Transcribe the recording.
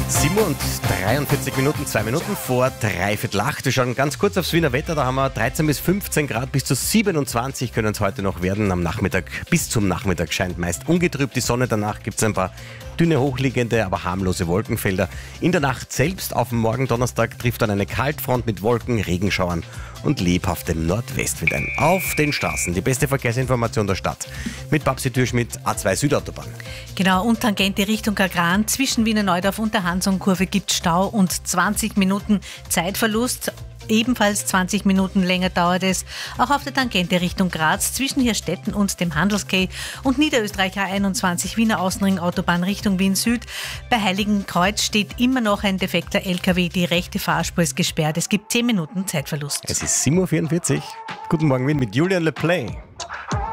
7 Uhr und 43 Minuten, 2 Minuten vor 7:45. Wir schauen ganz kurz aufs Wiener Wetter. Da haben wir 13 bis 15 Grad, bis zu 27 können es heute noch werden. Am Nachmittag, bis zum Nachmittag scheint meist ungetrübt die Sonne. Danach gibt es ein paar dünne, hochliegende, aber harmlose Wolkenfelder. In der Nacht selbst, auf den Morgen Donnerstag, trifft dann eine Kaltfront mit Wolken, Regenschauern und lebhaftem Nordwestwind ein. Auf den Straßen die beste Verkehrsinformation der Stadt mit Babsi Türschmidt, A2 Südautobahn. Genau, und Tangente Richtung Kagran. Zwischen Wiener Neudorf und der Hansung-Kurve gibt Stau und 20 Minuten Zeitverlust. Ebenfalls 20 Minuten länger dauert es auch auf der Tangente Richtung Graz zwischen Hirstetten und dem Handelskay und Niederösterreich A21 Wiener Außenring Autobahn Richtung Wien Süd. Bei Heiligenkreuz steht immer noch ein defekter LKW. Die rechte Fahrspur ist gesperrt. Es gibt 10 Minuten Zeitverlust. Es ist 7:44 Uhr. Guten Morgen Wien mit Julian Le Play.